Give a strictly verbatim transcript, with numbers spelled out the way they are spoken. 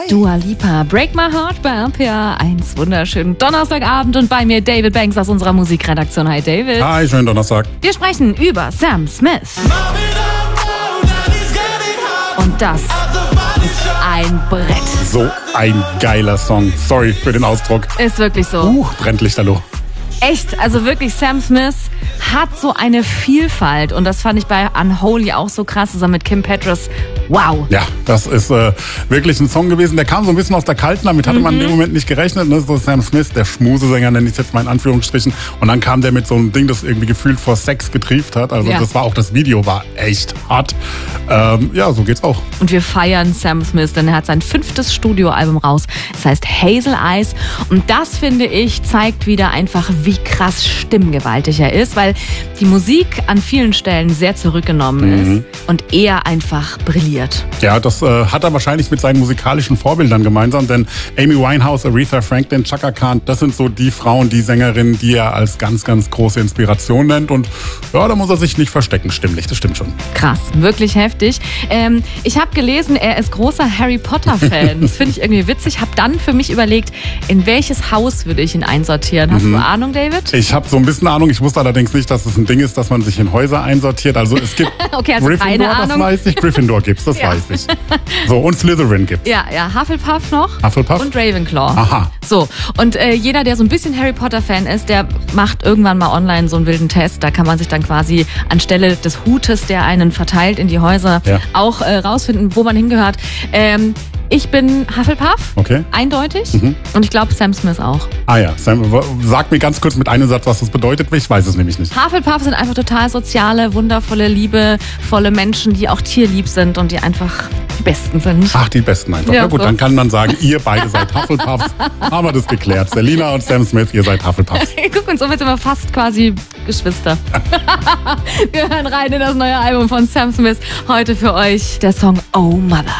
Dua Lipa, Break My Heart bei R P R eins. Wunderschönen Donnerstagabend und bei mir David Banks aus unserer Musikredaktion. Hi David. Hi, schönen Donnerstag. Wir sprechen über Sam Smith. Und das ist ein Brett. So ein geiler Song. Sorry für den Ausdruck. Ist wirklich so. Uh, brennt Lichterloh. Echt, also wirklich, Sam Smith hat so eine Vielfalt und das fand ich bei Unholy auch so krass, zusammen mit Kim Petras. Wow. Ja, das ist äh, wirklich ein Song gewesen, der kam so ein bisschen aus der Kalten, damit hatte man Mhm. in dem Moment nicht gerechnet. Ne? So Sam Smith, der Schmusesänger, nenne ich es jetzt mal in Anführungsstrichen. Und dann kam der mit so einem Ding, das irgendwie gefühlt vor Sex getrieft hat. Also Ja. das war auch, das Video war echt hart. Ähm, ja, so geht's auch. Und wir feiern Sam Smith, denn er hat sein fünftes Studioalbum raus. Das heißt Hazel Eyes. Und das, finde ich, zeigt wieder einfach, wie krass stimmgewaltig er ist, weil die Musik an vielen Stellen sehr zurückgenommen Mhm. ist und er einfach brilliert. Ja, das äh, hat er wahrscheinlich mit seinen musikalischen Vorbildern gemeinsam, denn Amy Winehouse, Aretha Franklin, Chaka Khan, das sind so die Frauen, die Sängerinnen, die er als ganz, ganz große Inspiration nennt. Und ja, da muss er sich nicht verstecken, stimmlich, das stimmt schon. Krass, wirklich heftig. Ähm, ich habe gelesen, er ist großer Harry Potter-Fan. Das finde ich irgendwie witzig. Habe dann für mich überlegt, in welches Haus würde ich ihn einsortieren. Hast Mhm. du Ahnung, David? Ich habe so ein bisschen Ahnung, ich wusste allerdings nicht, dass es ein Ding ist, dass man sich in Häuser einsortiert. Also es gibt Okay, also Gryffindor, keine das Ahnung. weiß ich, Gryffindor gibt's, das Ja. weiß ich. So, und Slytherin gibt's. Ja, ja, Hufflepuff noch. Hufflepuff? Und Ravenclaw. Aha. So, und äh, jeder, der so ein bisschen Harry Potter-Fan ist, der macht irgendwann mal online so einen wilden Test. Da kann man sich dann quasi anstelle des Hutes, der einen verteilt in die Häuser, Ja. auch äh, rausfinden, wo man hingehört. Ähm, ich bin Hufflepuff, Okay. eindeutig. Mhm. Und ich glaube Sam Smith auch. Ah ja, Sam, w- sag mir ganz kurz mit einem Satz, was das bedeutet. Ich weiß es nämlich nicht. Hufflepuff sind einfach total soziale, wundervolle, liebevolle Menschen, die auch tierlieb sind und die einfach die Besten sind. Ach, die Besten einfach. Ja, Na gut, so. dann kann man sagen, ihr beide seid Hufflepuffs. Haben wir das geklärt. Selina und Sam Smith, ihr seid Hufflepuffs. Guck, und somit sind wir fast quasi Geschwister. Wir hören rein in das neue Album von Sam Smith. Heute für euch der Song Oh Mother.